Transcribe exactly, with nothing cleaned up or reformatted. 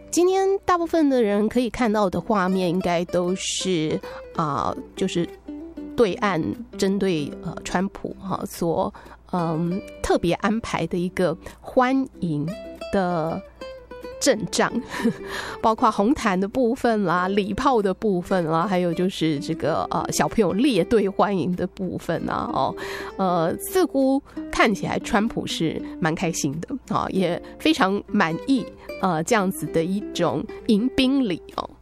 今天大部分的人可以看到的画面，应该都是啊、呃，就是对岸针对呃川普哈、啊、所嗯特别安排的一个欢迎的阵仗，包括红毯的部分啦、礼炮的部分啦，还有就是这个呃小朋友列队欢迎的部分啊，哦，呃，似乎看起来川普是蛮开心的啊，也非常满意呃这样子的一种迎宾礼哦。